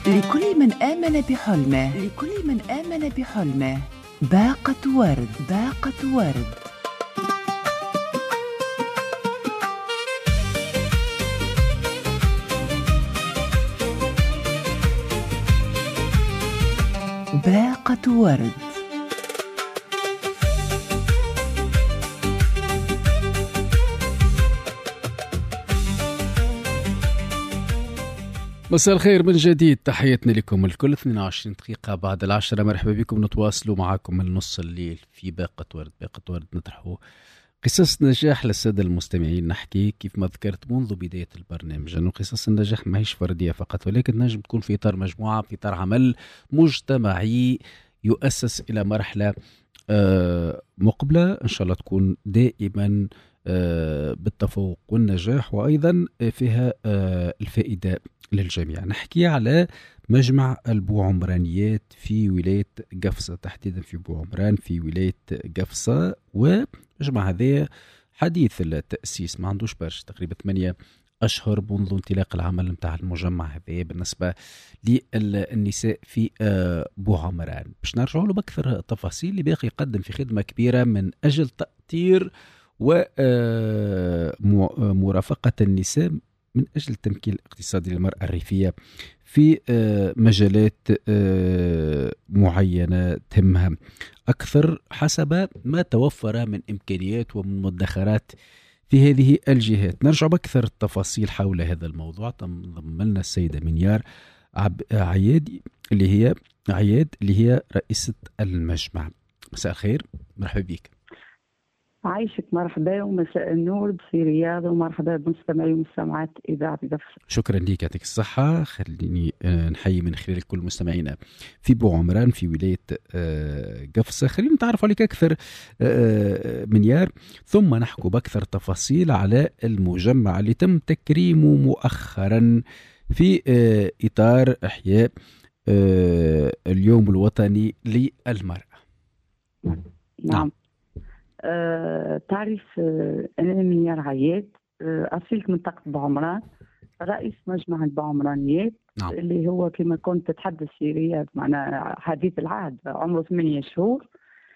لكل من آمن بحلمه، لكل من آمن بحلمه باقة ورد، باقة ورد. باقة ورد. مساء الخير من جديد، تحياتنا لكم الكل. 22 دقيقة بعد 10، مرحبا بكم. نتواصلوا معكم من نص الليل في باقة ورد. باقة ورد نطرحوا قصص نجاح للسادة المستمعين، نحكي كيف ما ذكرت منذ بداية البرنامج أنه قصص النجاح ما هيش فردية فقط، ولكن نجم تكون في إطار مجموعة، في إطار عمل مجتمعي يؤسس إلى مرحلة مقبلة إن شاء الله تكون دائما بالتفوق والنجاح، وأيضا فيها الفائدة للجميع. نحكي على مجمع البوعمرانيات في ولاية قفصة، تحديدا في بوعمران في ولاية قفصة. ومجمع هذا حديث التأسيس، ما عندوش برش، تقريبا 8 أشهر منذ انطلاق العمل متاع المجمع هذا بالنسبة للنساء في بوعمران. باش نرجعوا له بأكثر تفاصيل. اللي باقي يقدم في خدمة كبيرة من أجل تأطير ومرافقة النساء من أجل التمكين الاقتصادي للمرأة الريفية في مجالات معينة تهمها أكثر حسب ما توفر من إمكانيات ومن مدخرات في هذه الجهات. نرجع بأكثر التفاصيل حول هذا الموضوع. تنضم لنا السيدة منيار عياد اللي هي رئيسة المجمع. مساء الخير، مرحبا بك. عايشك، مرحبا ومساء النور بصير رياض، ومرحبا بمستمعي ومستمعات إذاعة قفصة. شكرا لك، يعطيك الصحة. خليني نحيي من خلال كل مستمعينا في بوعمران في ولاية قفصة. خلينا نتعرف عليك أكثر منيار، ثم نحكو بأكثر تفاصيل على المجمع اللي تم تكريمه مؤخرا في إطار إحياء اليوم الوطني للمرأة. نعم. تعرف أنا منيار عياد، أصيلة منطقة بوعمران، رئيس مجمع البوعمرانيات. نعم. اللي هو كما كنت تتحدث في رياض معنا حديث العهد، عمره 8 شهور.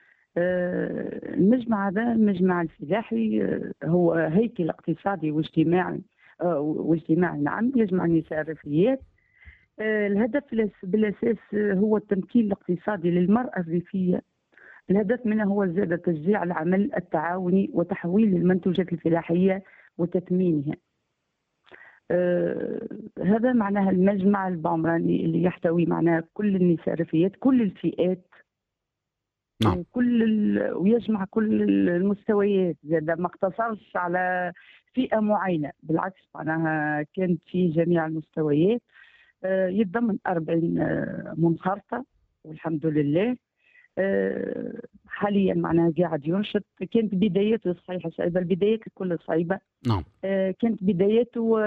المجمع هذا المجمع الفلاحي هو هيكل اقتصادي واجتماعي نعم، يجمع النساء الريفيات. الهدف بالأساس هو التمكين الاقتصادي للمرأة الريفية. الهدف منه هو زيادة تشجيع العمل التعاوني وتحويل المنتوجات الفلاحية وتثمينها. هذا معناها المجمع البوعمراني اللي يحتوي معناها كل النساء الريفيات، كل الفئات. نعم. ويجمع كل المستويات، زاد ما اقتصرش على فئة معينة، بالعكس معناها كانت في جميع المستويات. يتضمن 40 منخرطة والحمد لله. حاليا معناها قاعد ينشط. كانت بدايته صحيحة صعيبة، البدايات الكل صعيبة. نعم. كانت بدايته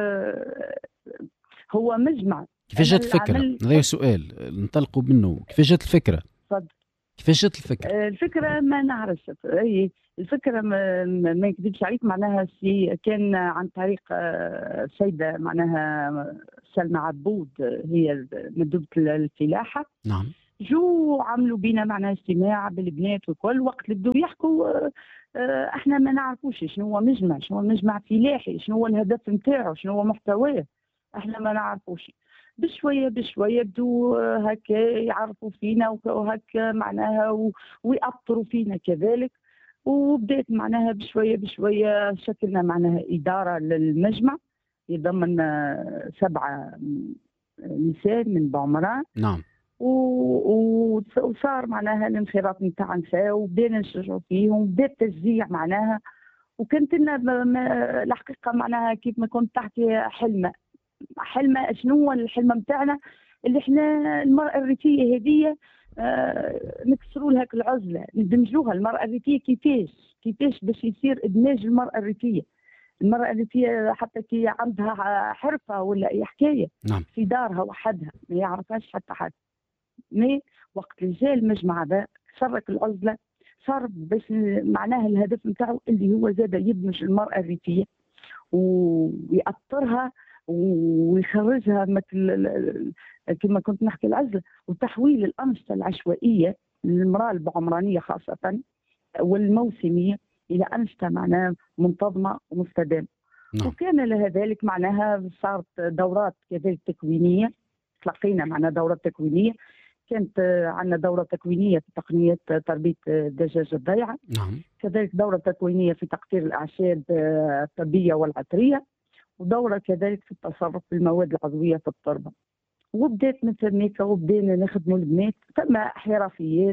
هو مجمع. كيفاش جات الفكرة؟ هذا سؤال ننطلقوا منه. كيفاش جات الفكرة؟ تفضل. كيفاش جات الفكرة؟ الفكرة ما نعرفش. الفكرة ما نكذبش عليك، معناها كان عن طريق سيدة معناها سلمى عبود، هي مندوبة الفلاحة. نعم. جو عملوا بينا معناها اجتماع بالبنات وكل وقت اللي بدوا يحكوا. احنا ما نعرفوش شنو هو مجمع، شنو هو مجمع فلاحي، شنو هو الهدف نتاعو، شنو هو محتواه، احنا ما نعرفوش. بشويه بشويه بدوا هكا يعرفوا فينا وهكا معناها ويأطروا فينا كذلك. وبدأت معناها بشويه بشويه شكلنا معناها اداره للمجمع يضمن 7 نساء من بوعمران. نعم. وصار معناها الانخراط نتاع نساء، وبدينا نشجعوا فيهم، وبدا التشجيع معناها. وكانت لنا الحقيقه معناها كيف ما كنت تحكي حلمه شنو هو الحلم نتاعنا، اللي احنا المراه الريفيه هذه نكسروا لها العزله، ندمجوها. المراه الريفيه كيفاش باش يصير ادماج المراه الريفيه. المرأة اللي فيها حتى كي عندها حرفة ولا أي حكاية. نعم. في دارها وحدها ما يعرفهاش حتى حد. مي وقت اللي جاء المجمع هذا سرك العزلة، صار بس معناها الهدف نتاعو اللي هو زاد يدمج المرأة الريفية ويأطرها ويخرجها مثل كما كنت نحكي العزلة، وتحويل الأنشطة العشوائية للمرأة العمرانية خاصة والموسمية إلى أنشطة معناها منتظمة ومستدامة. نعم. وكان لها ذلك معناها صارت دورات كذلك تكوينية، تلقينا معنا دورات تكوينية. كانت عندنا دورة تكوينية في تقنية تربية الدجاجة الضيعة. نعم. كذلك دورة تكوينية في تقطير الأعشاب الطبية والعطرية، ودورة كذلك في التصرف بالمواد العضوية في التربة. وبدأت من ثميك وبدينا نخدموا البنات. فما حرفيات،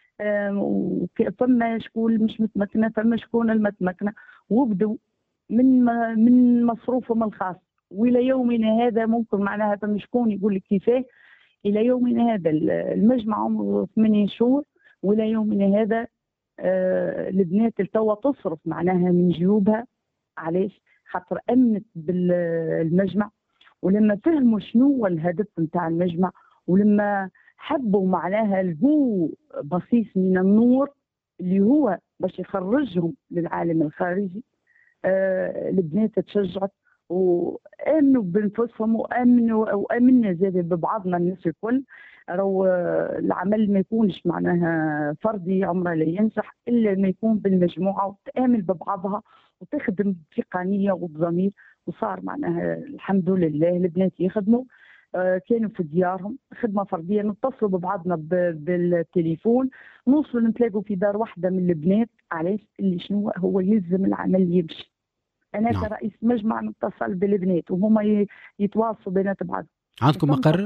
فما شكون مش متمكنة، فما شكون المتمكنة، وبدوا من مصروفهم الخاص. وإلى يومنا هذا ممكن معناها فما شكون يقول لك كيفاه. إلى يومنا هذا المجمع عمره 8 شهور، وإلى يومنا هذا البنات التوا تصرف معناها من جيوبها. علاش؟ خاطر أمنت بالمجمع، ولما فهموا شنو هو الهدف نتاع المجمع، ولما حبوا معناها لقوا بصيص من النور اللي هو باش يخرجهم للعالم الخارجي، البنات تشجعت وآمنوا بانفسهم وآمنا زاد ببعضنا الناس الكل. راهو العمل ما يكونش معناها فردي، عمره لا ينجح الا ما يكون بالمجموعه وتآمن ببعضها وتخدم بتقنيه وبضمير. وصار معناها الحمد لله البنات يخدموا، كانوا في ديارهم خدمه فرديه، نتصلوا ببعضنا بالتليفون، نوصلوا نتلاقوا في دار واحده من البنات. علاش؟ اللي شنو هو يلزم العمل يمشي. أنا نعم. كرئيس مجمع نتصل بالبنات وهما يتواصلوا بينات بعض. عندكم مقر؟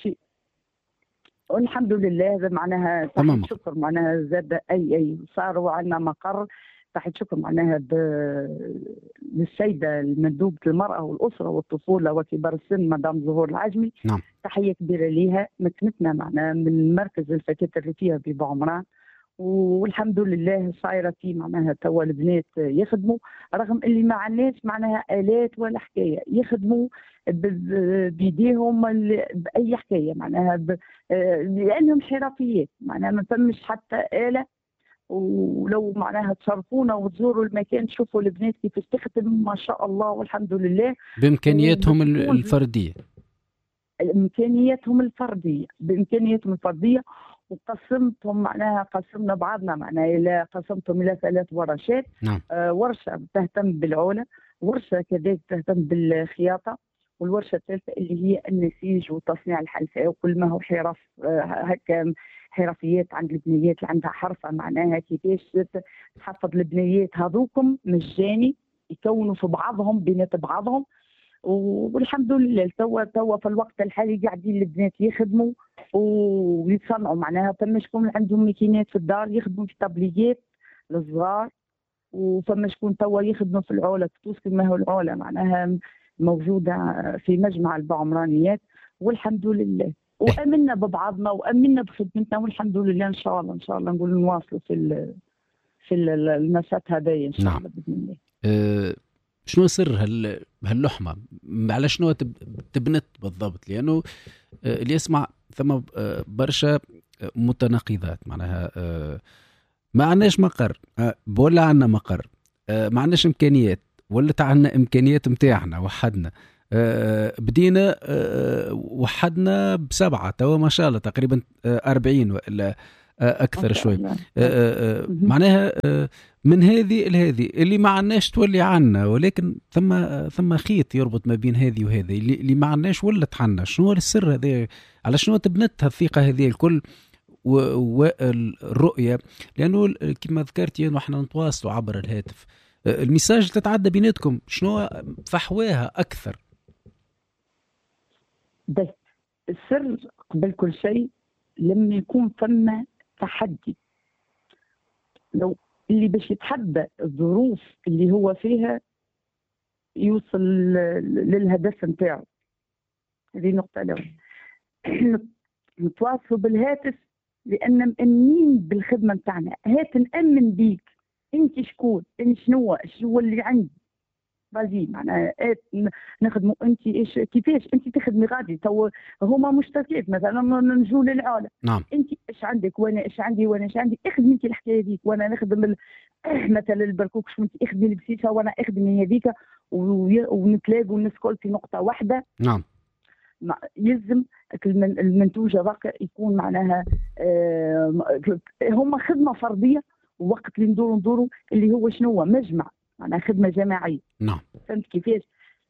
والحمد لله هذا معناها تحت شكر معناها زاد أي صاروا عندنا مقر تحت شكر معناها للسيدة المندوبة المرأة والأسرة والطفولة وكبار السن مدام زهور العجمي. نعم. تحية كبيرة ليها، مكنتنا معناها من مركز الفتاة الريفية في بعمران، والحمد لله صايره في معناها توا البنات يخدموا رغم اللي ما عندناش معناها آلات ولا حكايه، يخدموا بيديهم باي حكايه معناها لانهم حرفيات معناها ما فمش حتى آلة. ولو معناها تشرفونا وتزوروا المكان تشوفوا البنات كيف تخدم ما شاء الله والحمد لله بامكانياتهم الفرديه. بامكانياتهم الفرديه. وقسمتهم معناها قسمنا بعضنا معناها إلى قسمتهم إلى 3 ورشات. نعم. ورشة تهتم بالعولة، ورشة كذلك تهتم بالخياطة، والورشة الثالثة اللي هي النسيج وتصنيع الحلفاء وكل ما هو حرف هكا حرفيات عند البنيات اللي عندها حرفة معناها كيفاش تحفظ البنيات هذوكم مجاني يكونوا في بعضهم بينات بعضهم. والحمد لله توا في الوقت الحالي قاعدين البنات يخدموا ويتصنعوا معناها. فما شكون عندهم ماكينات في الدار يخدموا في طابليات الصغار، وفما شكون توا يخدموا في العولة كتوس كما هو العولة معناها موجودة في مجمع البعمرانيات. والحمد لله وأمنا ببعضنا وأمنا بخدمتنا والحمد لله. إن شاء الله نقول نواصلوا في المسات هذايا إن شاء الله بإذن الله. شنو سر هاللحمة؟ على شنو تبنت بالضبط؟ لأنه اللي يسمع ثم برشا متناقضات معناها ما عندناش مقر ولا عندنا مقر، ما عندناش إمكانيات ولا عندنا إمكانيات متاعنا وحدنا، بدينا وحدنا ب7 توا ما شاء الله تقريبا 40 ولا أكثر شوي. معناها من هذه لهذه اللي ما عندناش تولي عنا، ولكن ثم خيط يربط ما بين هذه وهذه اللي ما عندناش ولا تحنا. شنو السر هذا؟ على شنو تبنت الثقة هذه الكل والرؤية؟ لأنه كما ذكرت نحن نتواصلوا عبر الهاتف، الميساج تتعدى بيناتكم، شنو فحواها أكثر؟ بس السر قبل كل شيء لما يكون ثم تحدي، لو اللي باش يتحدى الظروف اللي هو فيها يوصل للهدف نتاعو. هذه نقطة الأولى. نتواصلوا بالهاتف لأن مأمنين بالخدمة نتاعنا. هات نأمن بيك، أنت شكون؟ أنت شنو اللي عندي؟ بازي معناها نخدموا انت ايش كيفاش انت تخدمي غادي. تو هما مشتركات مثلا نجوا للعالم. نعم. انت ايش عندك وانا ايش عندي وانا ايش عندي، اخدمي انت الحكايه هذيك وانا نخدم مثلا البركوك، شو انت اخدمي البسيسه وانا اخدمي هذيك، ونتلاقوا الناس كل في نقطة واحدة. نعم. يلزم المنتوج هذاك يكون معناها هما خدمة فردية، ووقت اللي ندوروا اللي هو شنو مجمع، معناها خدمة جماعية. نعم. فهمت كيفاش؟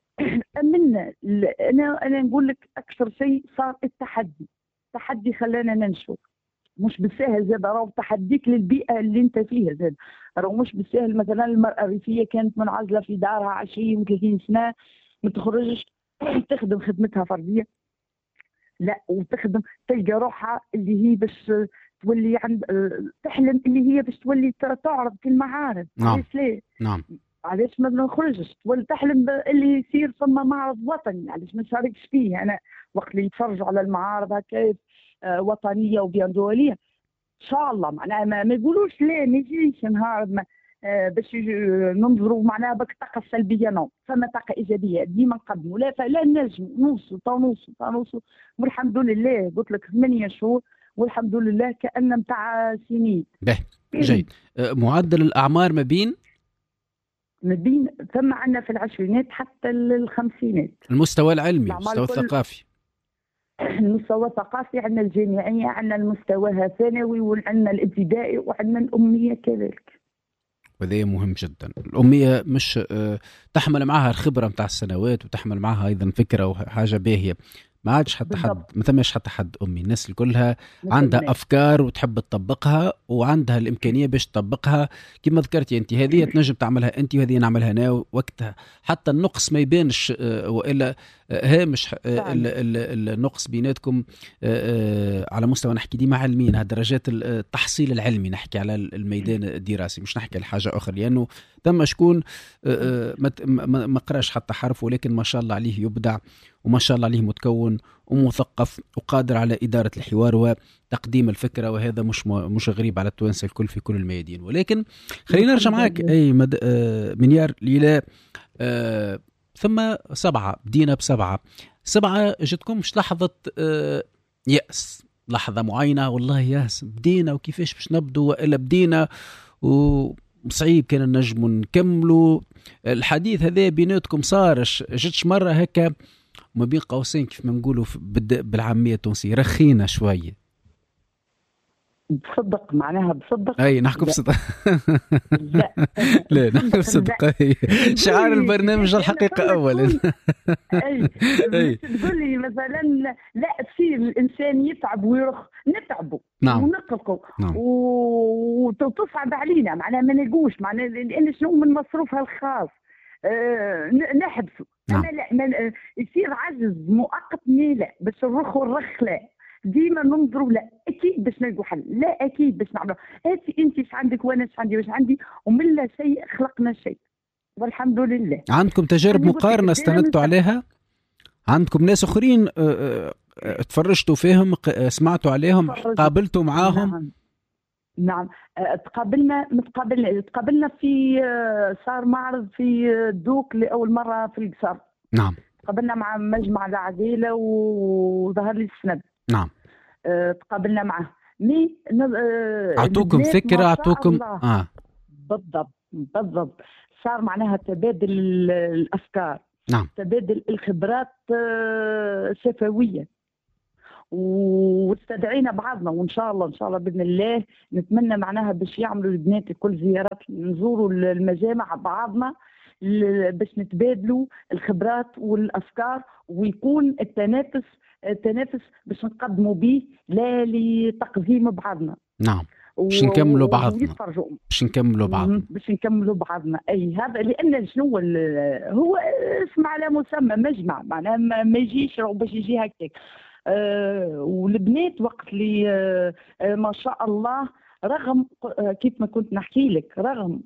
أنا نقول لك أكثر شيء صار التحدي خلانا ننشر. مش بالسهل زاد، راهو تحديك للبيئة اللي انت فيها زاد، راهو مش بالسهل. مثلا المرأة الريفية كانت منعزلة في دارها 20 و30 سنة، ما تخرجش تخدم خدمتها فردية، لا وتخدم تلقى روحها اللي هي باش تولي عند تحلم اللي هي باش تولي تعرض في المعارض. نعم. علاش ليه؟ نعم. علاش ما نخرجش؟ تولي تحلم اللي يصير ثم معرض وطني، علاش ما نشاركش فيه؟ انا وقت اللي يتفرجوا على المعارض هكا وطنيه وبيان دوليه ان شاء الله، معناها ما يقولوش لا ما يجيش نهار باش ننظروا معناها بك الطاقه السلبيه. نو، فما طاقه ايجابيه ديما نقدموا، لا فلا نجم نوصل والحمد لله. قلت لك 8 شهور والحمد لله كأن متاع سنين. به جيد. معدل الاعمار ما بين ثم عندنا في العشرينات حتى الخمسينات. المستوى العلمي، المستوى الثقافي. المستوى الثقافي عندنا الجامعية، عندنا المستوى الثانوي، وعندنا الابتدائي، وعندنا الأمية كذلك. وهذا مهم جدا. الأمية مش تحمل معها الخبرة متاع السنوات، وتحمل معها أيضا فكرة وحاجة باهية. ما عادش حتى حد، ما ثماش حتى حد أمي. الناس كلها عندها أفكار وتحب تطبقها، وعندها الإمكانية باش تطبقها. كما ذكرتي أنت، هذه تنجم تعملها أنت وهذه نعملها أنا وقتها، حتى النقص ما يبانش، وإلا هامش النقص بيناتكم على مستوى نحكي ديما علميا، درجات التحصيل العلمي، نحكي على الميدان الدراسي، مش نحكي على حاجة أخرى. لأنه ثم شكون ما قراش حتى حرف، ولكن ما شاء الله عليه يبدع، وما شاء الله عليه متكون ومثقف وقادر على إدارة الحوار وتقديم الفكرة. وهذا مش غريب على التوانسة الكل في كل الميادين. ولكن خلينا نرجع معك منيار ليلى. ثم 7 بدينا ب7 جتكم مش لحظة يأس، لحظة معينة والله يأس بدينا وكيفاش باش نبدو، وإلا بدينا وصعيب كان نجم نكملوا الحديث هذا بيناتكم؟ صارش جتش مرة هكا ما بين قوسين كيف ما نقولوا بالعامية التونسية رخينا شوية؟ بصدق معناها بصدق. اي نحكي بصدق. لا نحكي بصدق. شعار البرنامج الحقيقة اولا. اي تقول لي مثلا لا تصير الانسان يتعب ويرخ، نتعبوا. نعم. ونقلقوا. نعم. وتصعب علينا معناها ما نلقوش، معناها لان شنو من مصروفها الخاص نحبسوا. نعم. لا يصير عجز مؤقت، لا بس الرخ والرخ لا ديما ننظروا لا اكيد باش نلقوا حل، لا اكيد باش نعملوا. انت ايش عندك وانا ايش عندي واش عندي، ومن لا شيء خلقنا شيء والحمد لله. عندكم تجارب مقارنه استندتوا عليها؟ عندكم ناس اخرين تفرجتوا فيهم، سمعتوا عليهم، قابلتوا معاهم؟ نعم. تقابلنا في صار معرض في الدوك لاول مره في القصر. نعم. تقابلنا مع مجمع العديله وظهر لي السند. نعم. تقابلنا معه. اعطوكم فكره، اعطوكم بالضبط. صار معناها تبادل الافكار. نعم. تبادل الخبرات سفويه، واستدعينا بعضنا، وان شاء الله باذن الله نتمنى معناها باش يعملوا البنات كل زيارات، نزوروا المجامع بعضنا باش نتبادلوا الخبرات والافكار، ويكون التنافس باش نقدموا به لا لتقديم بعضنا. نعم. باش نكملوا بعضنا. باش نكملوا بعضنا. اي هذا لان شنو هو اسم على مسمى مجمع، معناها ما يجيش باش يجي هكاك. والبنات وقت اللي ما شاء الله، رغم كيف ما كنت نحكي لك، رغم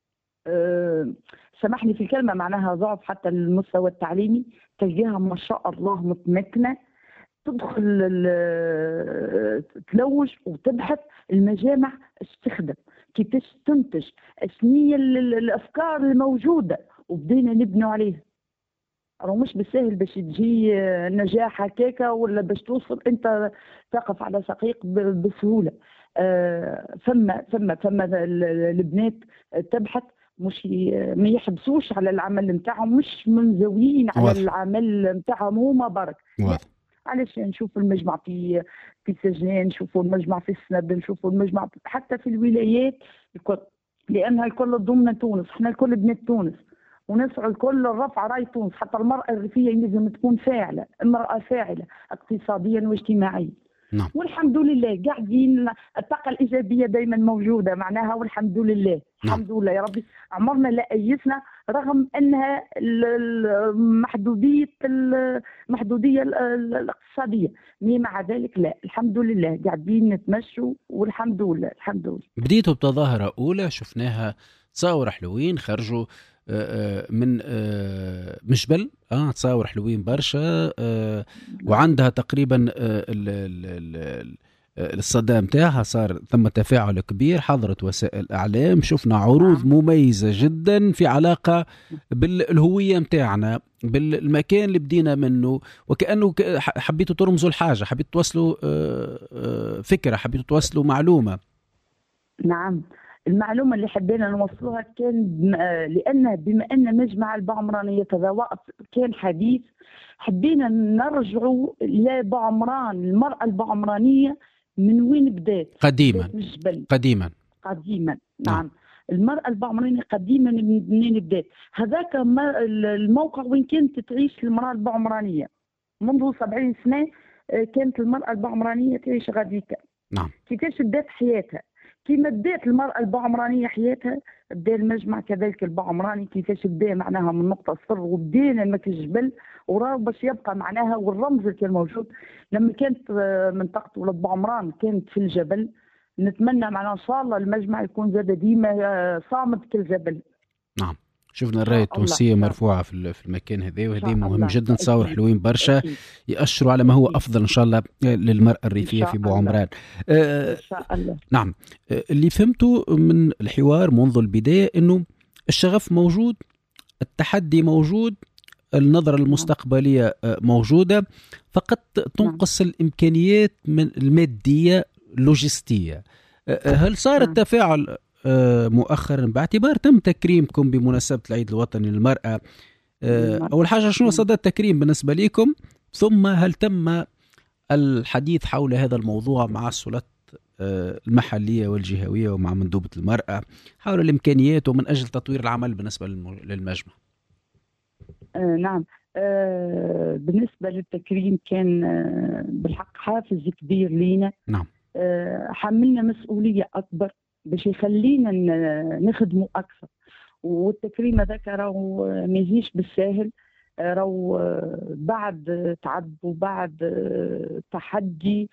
سامحني في الكلمة معناها ضعف حتى المستوى التعليمي، تلقاها ما شاء الله متمكنة، تدخل تلوج وتبحث المجامع ايش تخدم، كيفاش تنتج، شنية الأفكار الموجودة، وبدينا نبنوا عليها. راه مش بالسهل باش تجي نجاح هكاكا، ولا باش توصل انت تقف على سقيق بسهولة. ثم البنات تبحث مش ما يحبسوش على العمل نتاعهم، مش منزويين على واضح. العمل نتاعهم هما برك. واضح. علاش نشوفوا المجمع في سجنان، نشوفوا المجمع في السنب، نشوفوا المجمع حتى في الولايات الكل، لانها الكل ضمن تونس، احنا الكل بنات تونس ونسعى الكل لرفع راي تونس. حتى المراه الريفيه لازم تكون فاعله، امراه فاعله اقتصاديا واجتماعيا. نعم. والحمد لله قاعدين، الطاقه الايجابيه دايما موجوده معناها، والحمد لله. نعم. الحمد لله يا ربي، عمرنا لا ايسنا رغم انها المحدوديه الاقتصاديه، مع ذلك لا الحمد لله قاعدين نتمشوا والحمد لله الحمد لله. بديتوا بتظاهرة أولى شفناها تصاور حلوين خرجوا من مشبل، تصاور حلوين برشا، وعندها تقريبا الصدى متاعها صار ثم تفاعل كبير، حضرت وسائل الإعلام، شفنا عروض مميزة جدا في علاقة بالهوية متاعنا، بالمكان اللي بدينا منه، وكأنه حبيتوا ترمزوا الحاجة، حبيتوا توصلوا فكرة، حبيتوا توصلوا معلومة. نعم، المعلومة اللي حبينا نوصلها كان لأن بما أن مجمع البعمرانية تذوق كان حديث، حبينا نرجعوا لبعمران، المرأة البعمرانية من وين بدات؟ قديما. قديما. نعم. المرأة البعمرانية قديما منين بدات؟ هذاك الموقع وين كانت تعيش المرأة البعمرانية منذ 70 سنة، كانت المرأة البعمرانية تعيش غاديكا. نعم. كيفاش بدات حياتها؟ كيما بدات المرأة البعمرانية حياتها، بدا المجمع كذلك البعمراني كيفاش بدا معناها من نقطة صفر، وبدينا مك الجبل وراه باش يبقى معناها. والرمز اللي كان موجود لما كانت منطقة ولاد بعمران كانت في الجبل، نتمنى معناها ان شاء الله المجمع يكون زاد ديما صامد كالجبل. نعم، شفنا الراية التونسية مرفوعة في المكان هذا، وهذه مهم جدا. تصور حلوين برشا يأشروا على ما هو أفضل إن شاء الله للمرأة الريفية في بوعمران. إن شاء الله. نعم، اللي فهمته من الحوار منذ البداية أنه الشغف موجود، التحدي موجود، النظرة المستقبلية موجودة، فقط تنقص الإمكانيات من المادية اللوجستية. هل صار التفاعل مؤخرا باعتبار تم تكريمكم بمناسبة العيد الوطني للمرأة؟ أول حاجة شنو صدى التكريم بالنسبة لكم؟ ثم هل تم الحديث حول هذا الموضوع مع السلطات المحلية والجهوية ومع مندوبة المرأة حول الإمكانيات ومن أجل تطوير العمل بالنسبة للمجمع؟ نعم، بالنسبة للتكريم كان بالحق حافز كبير لينا. نعم. حملنا مسؤولية أكبر باش يخلينا نخدموا أكثر، والتكريم هذاك راهو ما يجيش بالساهل، راهو بعد تعب وبعد تحدي،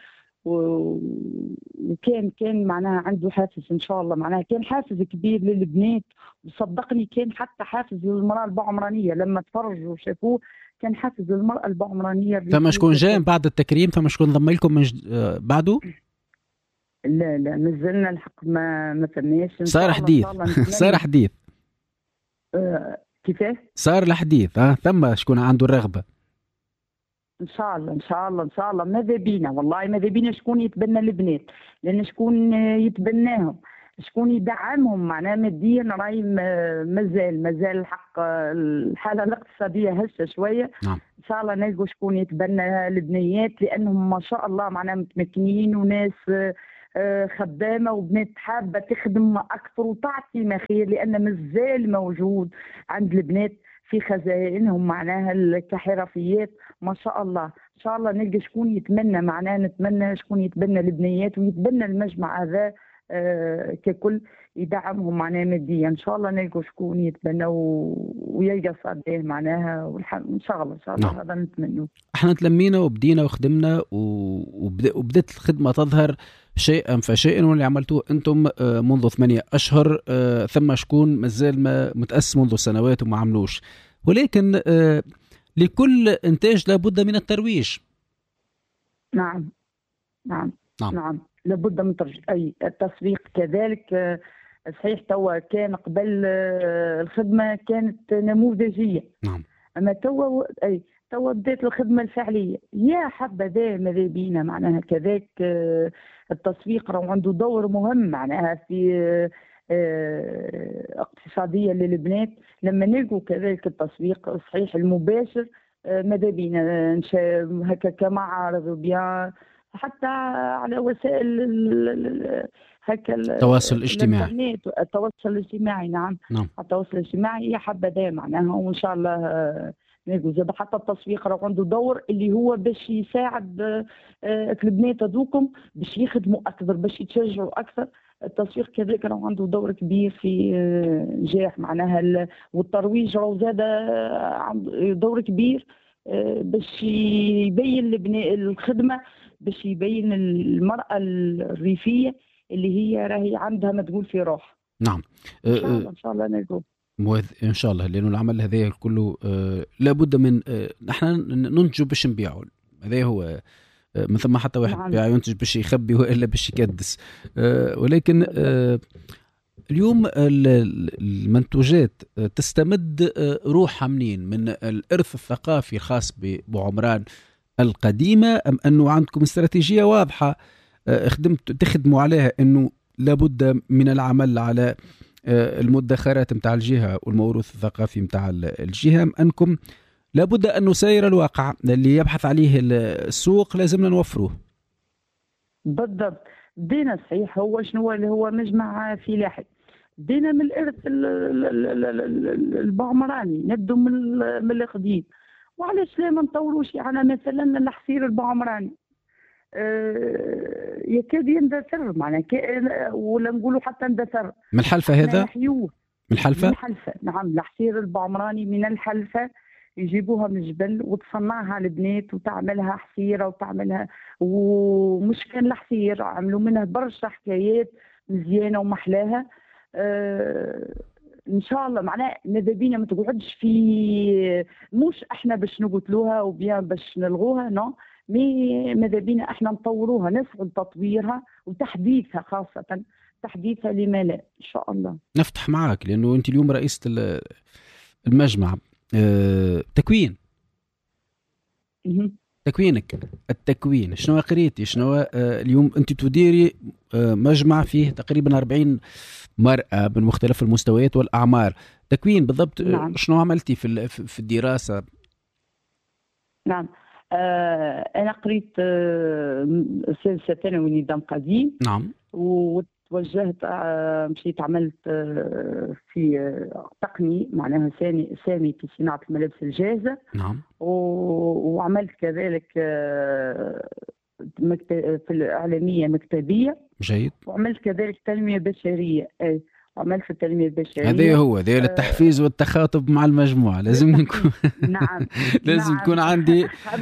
وكان معناها عنده حافز ان شاء الله، معناها كان حافز كبير للبنات، وصدقني كان حتى حافز للمرأة البعمرانية لما تفرجوا وشافوه، كان حافز للمرأة البعمرانية. فما شكون جاء بعد التكريم؟ فما شكون ضم لكم من بعده؟ لا نزلنا الحق ما فماش. صار حديث صار حديث. كيفاه؟ صار الحديث. ثم شكون عنده الرغبة؟ ان شاء الله ماذا بينا، والله ماذا بينا شكون يتبنى البنات، لان شكون يتبناهم، شكون يدعمهم معناها ماديا، راهي مازال الحق الحاله الاقتصاديه هشه شويه. نعم. ان شاء الله نلقوا شكون يتبنى البنيات، لانهم ما شاء الله معناها متمكنين وناس خدامه وبنات حابه تخدم اكثر وتعطي ما خير، لان مازال موجود عند البنات في خزائنهم معناها كحرفيات ما شاء الله. ان شاء الله نلقى شكون يتمنى، معناها نتمنى شكون يتبنى البنيات ويتبنى المجمع هذا ككل، يدعمهم معناها ماديا. ان شاء الله نلقى شكون يتبنى ويلقى صديه معناها، ان شاء الله نعم. هذا نتمنى. احنا تلمينا وبدينا وخدمنا وبدت الخدمه تظهر شيئا فشيئا، واللي عملتوه انتم منذ 8 أشهر، ثم شكون مازال ما متأسس منذ سنوات وما عملوش، ولكن لكل انتاج لابد من الترويج. نعم لابد من أي التسويق كذلك. صحيح توا كان قبل الخدمة كانت نموذجية. نعم. أما توا بدات الخدمة الفعلية، يا حبذا ماذا بينا معناها كذاك. التسويق راه عنده دور مهم معناها في اقتصادية للبنات. لما نلقوا كذلك التسويق الصحيح المباشر، ماذا بينا هكا كمعارض وبيان حتى على وسائل هكا التواصل الاجتماعي. الانترنت، التواصل الاجتماعي. نعم. التواصل الاجتماعي هي حبذا معناها، وان شاء الله نلقوا زاد حتى التسويق راه عنده دور اللي هو باش يساعد البنات هذوكم باش يخدموا اكثر، باش يتشجعوا اكثر. التسويق كذلك راه عنده دور كبير في نجاح معناها، والترويج راه زاد عنده دور كبير باش يبين الخدمه، باش يبين المراه الريفيه اللي هي راهي عندها ما تقول في روح. نعم ان شاء الله نلقوا ان شاء الله، لانه العمل هذا كله لابد من نحن ننتج باش نبيعه. هذا هو مثل ما حتى واحد بيع ينتج باش يخبي والا باش يكدس. ولكن اليوم المنتوجات تستمد روحها منين؟ من الإرث الثقافي الخاص بعمران القديمة، أم أنه عندكم استراتيجية واضحة تخدموا عليها أنه لابد من العمل على المدخرات متاع الجهة والموروث الثقافي متاع الجهة، أم أنكم لابد أن نسير الواقع اللي يبحث عليه السوق لازمنا نوفروه؟ بالضبط. دينا صحيح هو شنو اللي هو مجمع فلاحي، دينا من الإرث البعمراني، نبدو من القديم. وعلاش لا ما نطوروش يعني مثلا الحصير البعمراني يكاد يندثر معناها، ولا نقولوا حتى اندثر. من الحلفة هذا؟ من الحلفة؟ من الحلفة. نعم، الحصير البعمراني من الحلفة، يجيبوها من الجبل وتصنعها البنات وتعملها حصيرة وتعملها، ومش كان الحصير عملوا منها برشا حكايات مزيانة ومحلاها. ان شاء الله معناه ماذا بينا ما تقعدش في مش احنا باش نقتلوها وبيان باش نلغوها، نو ماذا بينا احنا نطوروها، نسعوا لتطويرها وتحديثها، خاصة تحديثها لما لا. ان شاء الله نفتح معاك، لانه انت اليوم رئيسة المجمع. تكوين تكوينك، التكوين شنو قريتي؟ شنو اليوم انت تديري مجمع فيه تقريبا 40 مرأة من مختلف المستويات والأعمار. تكوين بالضبط. نعم. شنو عملتي في الدراسة؟ نعم، أنا قريت سلسلة ثانوي نظام قديم. نعم. وتوجهت مشيت عملت في تقني معناها سامي في صناعة الملابس الجاهزة. نعم. وعملت كذلك في الإعلامية مكتبية. جيد. وعملت كذلك تنمية بشرية. عملت في التنمية البشرية. هذا هو ذي التحفيز والتخاطب مع المجموعة. لازم نكون نعم لازم يكون عندي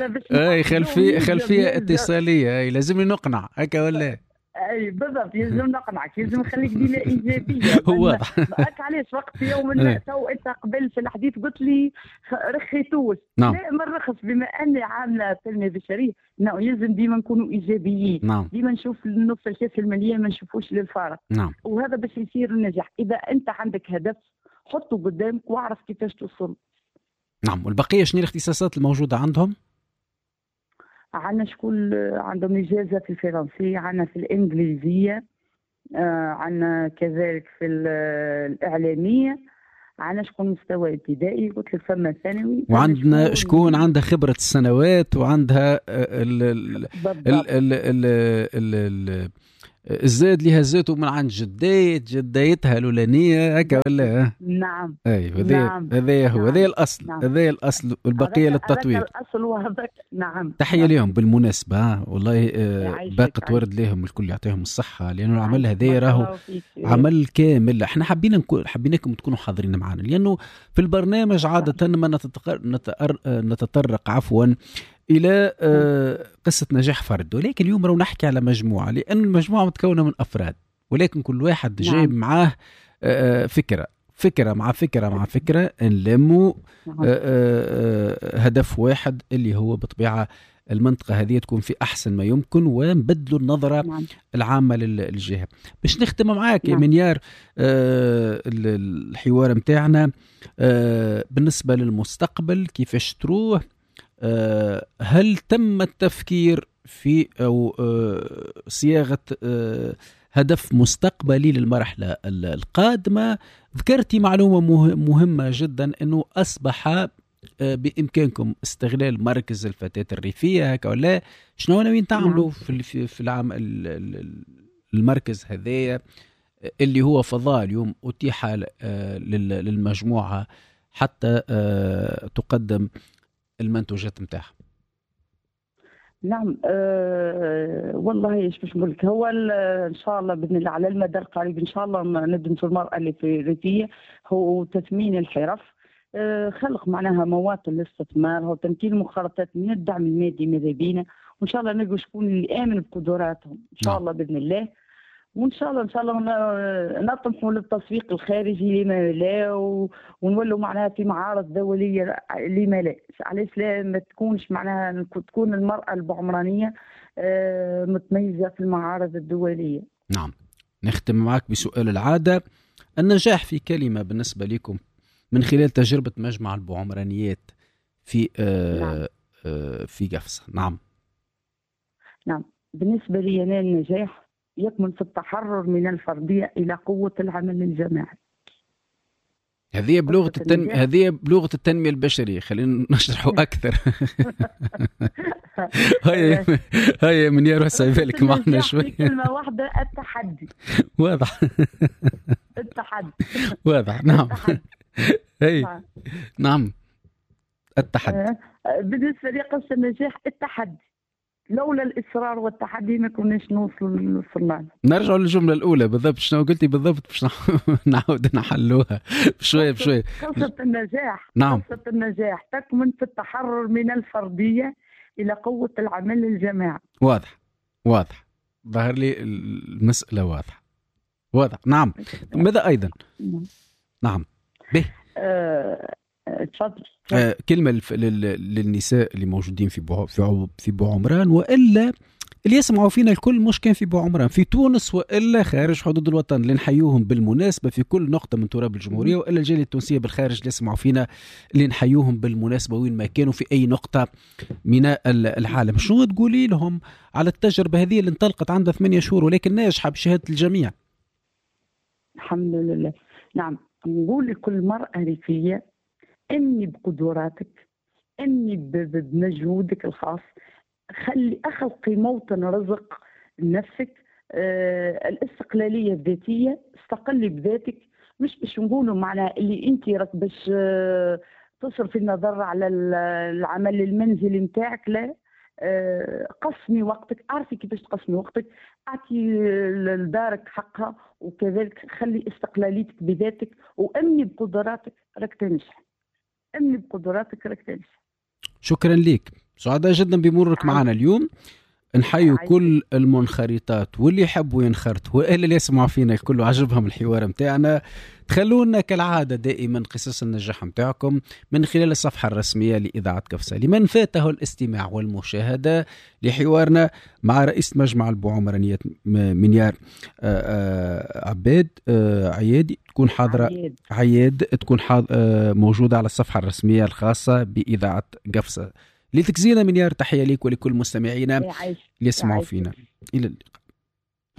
خلفية اتصالية. لازم نقنع هكا ولا؟ اي بالضبط، يلزم نقنعك، يلزم نخليك ديما ايجابيه. واضح. هاك علاش وقت يوم تو انت قبل في الحديث قلت لي رخيتوش. نعم. لا ما نرخص، بما اني عامله تنميه بشريه يلزم ديما نكونوا ايجابيين. نعم. ديما نشوف النص الكاس المليان، ما نشوفوش للفارغ. نعم. وهذا باش يصير النجاح. اذا انت عندك هدف حطه قدامك واعرف كيفاش توصل. نعم. والبقيه شنو الاختصاصات الموجوده عندهم؟ عندنا شكون عندهم إجازة في الفرنسية، عندنا في الإنجليزية، عندنا كذلك في الإعلامية، عندنا شكون مستوى ابتدائي، قلت لك فما ثانوي، وعندنا شكون عندها خبرة السنوات وعندها الزاد لها زيته من عند جديتها الأولانية هكا ولا؟ نعم. أيوة. هذا هو. هذا الأصل. هذا الأصل والبقية للتطوير. الأصل وهذاك. نعم. تحية لهم بالمناسبة والله. باقة ورد لهم، الكل يعطيهم الصحة، لأنه العمل هذا راهو عمل كامل. احنا حبيناكم تكونوا حاضرين معنا، لأنه في البرنامج عادة ما نتطرق إلى قصة نجاح فرد، ولكن اليوم راهو نحكي على مجموعة، لأن المجموعة متكونة من أفراد، ولكن كل واحد جايب معاه فكرة مع فكرة نلموا هدف واحد اللي هو بطبيعة المنطقة هذه تكون في أحسن ما يمكن، ونبدلوا النظرة العامة للجهة. باش نختم معاك يا منيار الحوار متاعنا بالنسبة للمستقبل كيفاش تروح. هل تم التفكير في أو صياغة هدف مستقبلي للمرحلة القادمة. ذكرتي معلومة مهمة جدا، أنه أصبح بإمكانكم استغلال مركز الفتاة الريفية هكا ولا شنو ناويين تعملوا في العام المركز هذايا اللي هو فضاء اليوم أتيح للمجموعة حتى تقدم المنتوجات متاعها؟ نعم، والله ايش باش نقول لك، هو ان شاء الله باذن الله على المدى القريب ان شاء الله ندمج المراه اللي في الريفيه هو تثمين الحرف، خلق معناها مواطن للاستثمار وتمكين المخالطات من الدعم المادي ماذا بينا، وان شاء الله نلقوا شكون اللي امن بقدراتهم ان شاء الله باذن الله. وان شاء الله نطمحوا للتسويق الخارجي لما لا، ونولوا معناها في معارض دوليه لما لا. علاش لا ما تكونش معناها تكون المراه البعمرانيه متميزه في المعارض الدوليه. نعم. نختم معك بسؤال العاده، النجاح في كلمه بالنسبه لكم من خلال تجربه مجمع البعمرانيات في نعم. في قفصة. نعم بالنسبه لي انا النجاح يكمن في التحرر من الفردية إلى قوة العمل الجماعي. هذه بلغة التنمية البشرية، خلينا نشرحه أكثر. هيا من يروح سايبالك معنا شوي. كلمة واحدة، التحدي. واضح. التحدي واضح. نعم. هي نعم التحدي. بالنسبة لي قصة النجاح التحدي، لولا الإصرار والتحدي ما كناش نوصلنا. نرجع للجملة الأولى بالضبط، شنو قلتي بالضبط باش نعاود نحلوها بشوية. قصة النجاح. نعم. قصة النجاح تكمن في التحرر من الفردية إلى قوة العمل الجماعي. واضح. ظهر لي المسألة واضح. نعم. ماذا أيضا؟ نعم. به. تفضل. كلمة للنساء اللي موجودين في بوعمران وإلا اللي يسمعوا فينا الكل، مش كان في بوعمران، في تونس وإلا خارج حدود الوطن، اللي نحيوهم بالمناسبة في كل نقطة من تراب الجمهورية، وإلا الجالية التونسية بالخارج اللي يسمعوا فينا اللي نحيوهم بالمناسبة وين ما كانوا في أي نقطة من العالم. شنو تقولي لهم على التجربة هذه اللي انطلقت عندها 8 شهور ولكن ناجحة بشهادة الجميع؟ الحمد لله. نعم، نقول لكل مرأة ريفية أني بقدراتك، أني بمجهودك الخاص، أخلقي موطن رزق لنفسك، الاستقلالية الذاتية، استقلي بذاتك، مش باش نقولوا معناها اللي أنت راك باش تصرف النظر على العمل المنزلي متاعك، لا، قسمي وقتك، عارفي كيفاش تقسمي وقتك، أعطي لدارك حقها، وكذلك خلي استقلاليتك بذاتك، وأمني بقدراتك راك تنجح. أمني بقدراتك راك تنجح. شكرا لك، سعداء جدا بمرورك معنا اليوم. نحيو كل المنخرطات واللي يحبوا ينخرطوا اللي يسمعوا فينا الكل عجبهم الحوار متاعنا. تخلونا كالعادة دائما قصص النجاح متاعكم من خلال الصفحة الرسمية لإذاعة قفصة. لمن فاته الاستماع والمشاهدة لحوارنا مع رئيس مجمع البعمرانيات منيار عباد عيادي، تكون حاضرة عياد تكون موجودة على الصفحة الرسمية الخاصة بإذاعة قفصة. لتكزينا منيار، تحية لك ولكل مستمعينا اللي يسمعوا فينا. إلى اللقاء.